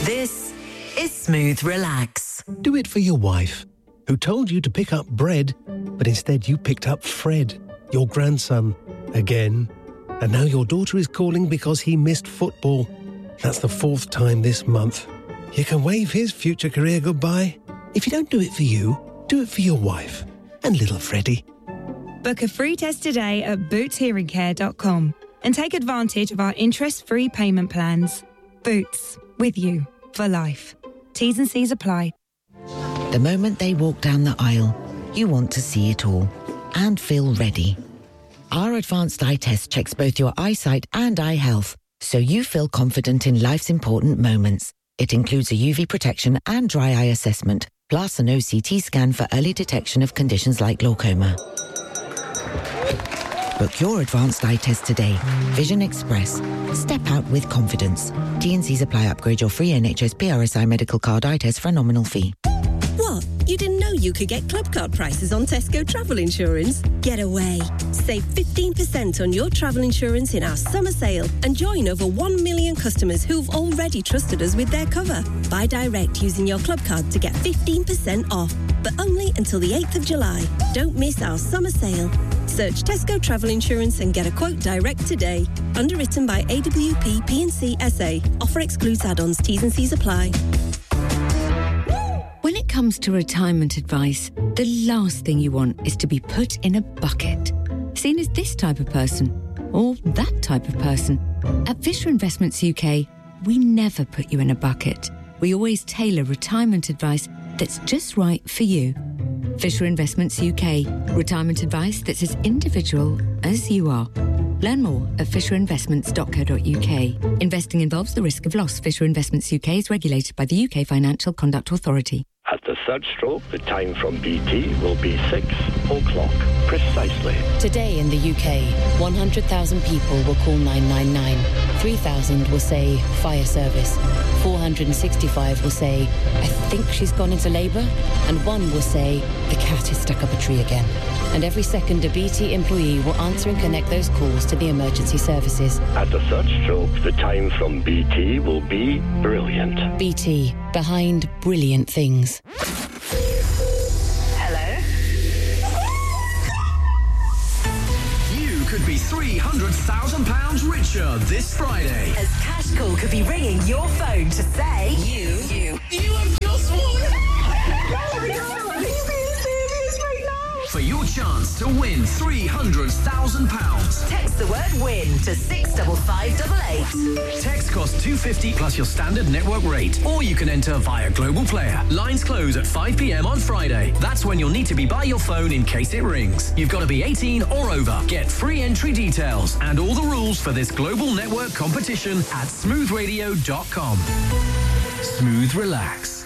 This is Smooth Relax. Do it for your wife, who told you to pick up bread, but instead you picked up Fred, your grandson, again. And now your daughter is calling because he missed football. That's the 4th time this month. You can wave his future career goodbye. If you don't do it for you, do it for your wife and little Freddie. Book a free test today at bootshearingcare.com and take advantage of our interest-free payment plans. Boots, with you for life. T's and C's apply. The moment they walk down the aisle, you want to see it all and feel ready. Our advanced eye test checks both your eyesight and eye health, so you feel confident in life's important moments. It includes a UV protection and dry eye assessment, plus an OCT scan for early detection of conditions like glaucoma. Book your advanced eye test today. Vision Express. Step out with confidence. T&Cs apply. Upgrade your free NHS PRSI medical card eye test for a nominal fee. What? You didn't know you could get club card prices on Tesco travel insurance? Get away. Save 15% on your travel insurance in our summer sale and join over 1 million customers who've already trusted us with their cover. Buy direct using your club card to get 15% off, but only until the 8th of July. Don't miss our summer sale. Search Tesco Travel Insurance and get a quote direct today. Underwritten by AWP P&C SA. Offer excludes add-ons. T's and C's apply. When it comes to retirement advice, the last thing you want is to be put in a bucket. Seen as this type of person or that type of person. At Fisher Investments UK, we never put you in a bucket. We always tailor retirement advice that's just right for you. Fisher Investments UK. Retirement advice that's as individual as you are. Learn more at fisherinvestments.co.uk. Investing involves the risk of loss. Fisher Investments UK is regulated by the UK Financial Conduct Authority. At the third stroke, the time from BT will be 6 o'clock, precisely. Today in the UK, 100,000 people will call 999. 3,000 will say fire service. 465 will say, I think she's gone into labour. And 1 will say, the cat is stuck up a tree again. And every second, a BT employee will answer and connect those calls to the emergency services. At the third stroke, the time from BT will be brilliant. BT, behind brilliant things. Hello? You could be £300,000 richer this Friday. As Cash Call could be ringing your phone to say you have just won. For your chance to win £300,000. Text the word WIN to 65588. Text costs £2.50 plus your standard network rate. Or you can enter via Global Player. Lines close at 5 p.m. on Friday. That's when you'll need to be by your phone in case it rings. You've got to be 18 or over. Get free entry details and all the rules for this global network competition at smoothradio.com. Smooth Relax.